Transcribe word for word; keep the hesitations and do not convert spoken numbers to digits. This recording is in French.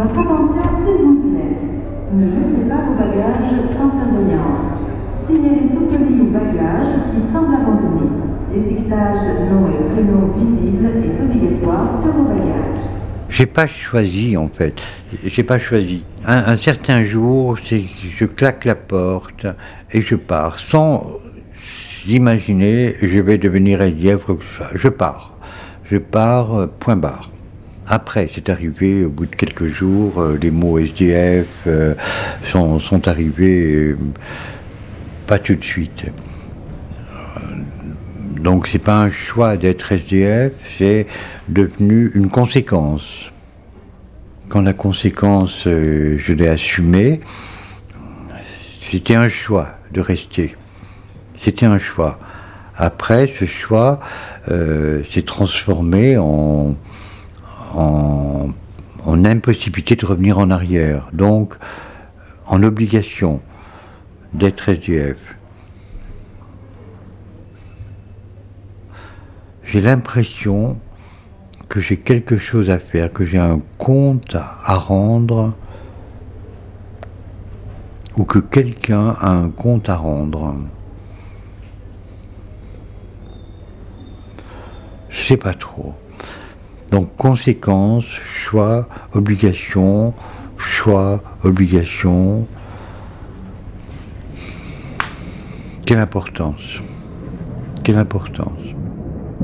Votre attention, s'il vous plaît. Ne laissez pas vos bagages sans surveillance. Signalez tout colis ou bagage qui semble abandonné. L'étiquetage nom et prénom visible est obligatoire sur vos bagages. J'ai pas choisi en fait. J'ai pas choisi. Un, un certain jour, c'est je claque la porte et je pars sans imaginer je vais devenir S D F ou quoi que ce soit. Je pars. Je pars, point barre. Après, c'est arrivé, au bout de quelques jours, euh, les mots S D F euh, sont, sont arrivés, euh, pas tout de suite. Euh, donc c'est pas un choix d'être S D F, c'est devenu une conséquence. Quand la conséquence, euh, je l'ai assumée, c'était un choix de rester. C'était un choix. Après, ce choix euh, s'est transformé en... En, en impossibilité de revenir en arrière, donc en obligation d'être S D F. J'ai l'impression que j'ai quelque chose à faire, que j'ai un compte à rendre, ou que quelqu'un a un compte à rendre. Je sais pas trop. Donc, conséquence, choix, obligation, choix, obligation. Quelle importance. Quelle importance.